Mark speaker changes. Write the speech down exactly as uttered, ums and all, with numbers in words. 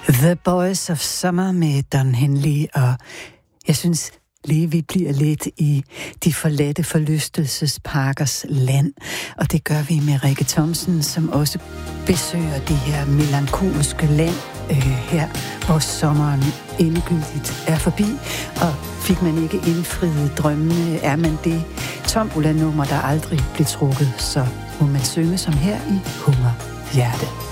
Speaker 1: The Boys of Summer med Don Henley, og jeg synes lige vi bliver lidt i de forladte forlystelsesparkers land, og det gør vi med Rikke Thomsen, som også besøger det her melankolske land øh, her, hvor sommeren endegyldigt er forbi, og fik man ikke indfriet drømmene, er man det tombola-nummer, der aldrig blev trukket, så må man synge som her i Hunger Hjerte.